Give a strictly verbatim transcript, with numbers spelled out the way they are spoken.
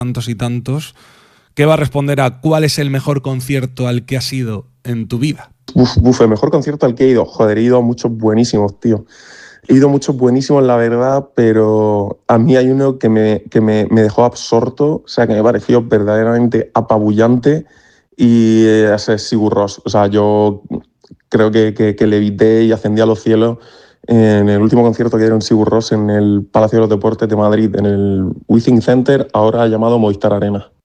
tantos y tantos, ¿qué va a responder a cuál es el mejor concierto al que has ido en tu vida? Uf, uf, el mejor concierto al que he ido. Joder, he ido a muchos buenísimos, tío. He ido a muchos buenísimos, la verdad, pero a mí hay uno que me, que me, me dejó absorto, o sea, que me pareció verdaderamente apabullante, y eh, ese es Sigur Rós. O sea, yo creo que, que, que levité y ascendí a los cielos en el último concierto que dieron Sigur Rós en el Palacio de los Deportes de Madrid, en el Withing Center, ahora llamado Movistar Arena.